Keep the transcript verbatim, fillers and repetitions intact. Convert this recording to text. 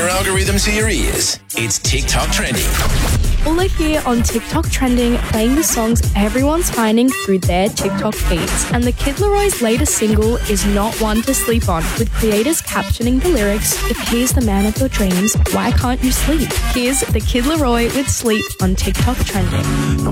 algorithm to your ears. It's TikTok Trending. All I hear on TikTok Trending, playing the songs everyone's finding through their TikTok feeds. And the Kid Leroy's latest single is not one to sleep on, with creators captioning the lyrics, "If he's the man of your dreams, why can't you sleep?" Here's the Kid Leroy with Sleep on TikTok Trending.